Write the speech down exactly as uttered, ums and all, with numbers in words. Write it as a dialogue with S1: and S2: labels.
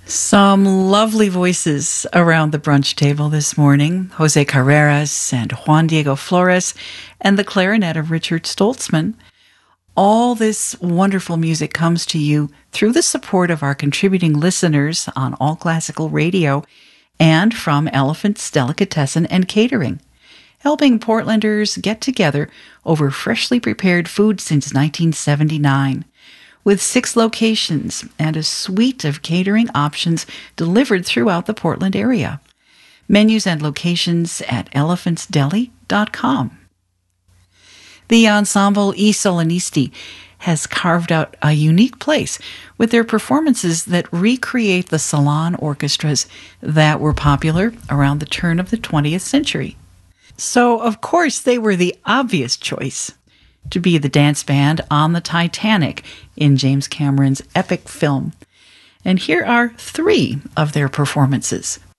S1: Some lovely voices around the brunch table this morning. Jose Carreras and Juan Diego Flores and the clarinet of Richard Stoltzman. All this wonderful music comes to you through the support of our contributing listeners on All Classical Radio and from Elephant's Delicatessen and Catering, helping Portlanders get together over freshly prepared food since nineteen seventy-nine. With six locations and a suite of catering options delivered throughout the Portland area. Menus and locations at elephants deli dot com. The ensemble I Solinisti has carved out a unique place with their performances that recreate the salon orchestras that were popular around the turn of the twentieth century. So, of course, they were the obvious choice to be the dance band on the Titanic in James Cameron's epic film. And here are three of their performances